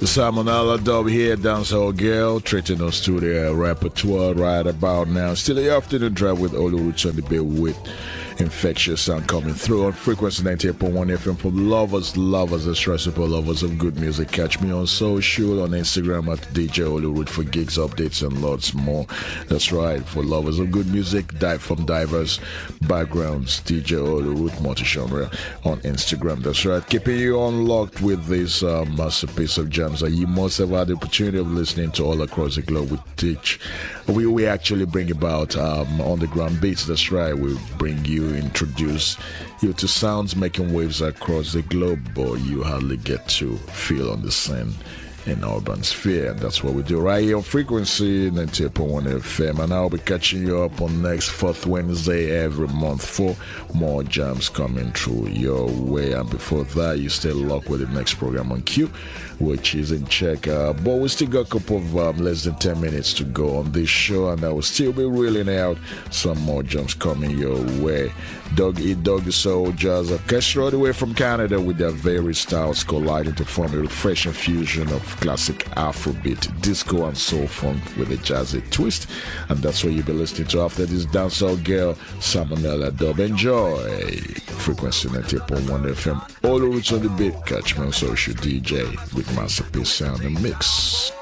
Simon Dub here, dancehall girl, treating us to the repertoire right about now. Still the afternoon drive with Olu Roots on the bit with infectious sound coming through on frequency 98.1 FM for lovers, and stressful lovers of good music. Catch me on social, on Instagram at DJ Olu Root for gigs, updates, and lots more. That's right, for lovers of good music, dive from diverse backgrounds. DJ Olu Root multi-genre on Instagram. That's right, keeping you unlocked with this masterpiece of jams that you must have had the opportunity of listening to all across the globe. We actually bring about underground beats. That's right, we bring you, introduce you to sounds making waves across the globe, but you hardly get to feel on the scene in urban sphere. And that's what we do right here on frequency 98.1 FM. And I'll be catching you up on next fourth Wednesday every month for more jams coming through your way. And before that, you stay locked with the next program on Q, which is in check. But we still got a couple of less than 10 minutes to go on this show, and I will still be reeling out some more jams coming your way. Dog Eat Dog, the Soul Jazz Orchestra, all the way from Canada, with their various styles colliding to form a refreshing fusion of classic Afrobeat, disco, and soul funk with a jazzy twist. And that's what you'll be listening to after this dancehall girl, Salmonella Dub. Enjoy frequency 98.1 FM. All the roots on the beat. Catch me on social DJ with Masterpiece Sound and Mix.